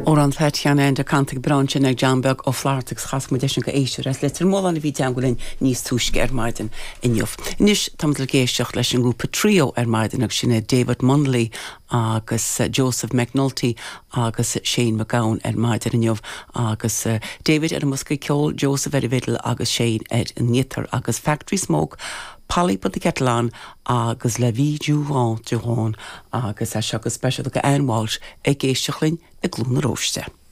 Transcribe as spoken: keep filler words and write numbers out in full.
Or an Fetian and a cantic branch in a Jamberg of Flartix has medition Asia as letter more than a vitangulin needs to scare maiden in Yuf. Nish Tamdlegation Leshin Group Trio er maiden of Shine David Munley, Agus uh, Joseph McNulty, Agus Shane McGowan er maiden in Yuf, Agus uh, David er Musky Kjol, Joseph Edividal, Agus Shane Ed Nither, Agus Factory Smoke. Polly put the kettle on, agus la vie du vent du ron, agus a shock a special look at Anne Walsh, a gay shuckling, a gloom roaster.